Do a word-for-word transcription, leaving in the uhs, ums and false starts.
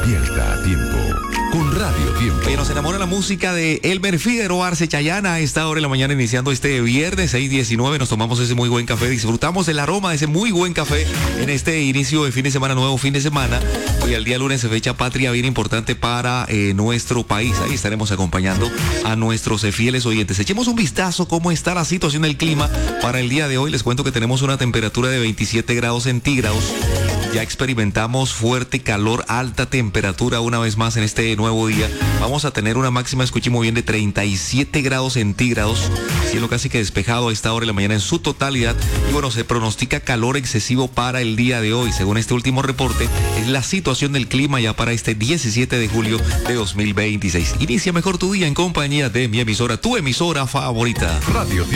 Despierta a tiempo con Radio Tiempo. Oye, nos enamora la música de Elmer Figueroa Arce Chayana a esta hora de la mañana, iniciando este viernes seis diecinueve. Nos tomamos ese muy buen café, disfrutamos el aroma de ese muy buen café en este inicio de fin de semana, nuevo fin de semana. Hoy al día lunes se fecha patria bien importante para eh, nuestro país. Ahí estaremos acompañando a nuestros eh, fieles oyentes. Echemos un vistazo cómo está la situación del clima para el día de hoy. Les cuento que tenemos una temperatura de veintisiete grados centígrados. Ya experimentamos fuerte calor, alta temperatura una vez más en este nuevo día. Vamos a tener una máxima, escuché muy bien, de treinta y siete grados centígrados. Cielo casi que despejado a esta hora de la mañana en su totalidad. Y bueno, se pronostica calor excesivo para el día de hoy. Según este último reporte, es la situación del clima ya para este diecisiete de julio de dos mil veintiséis. Inicia mejor tu día en compañía de mi emisora, tu emisora favorita. Radio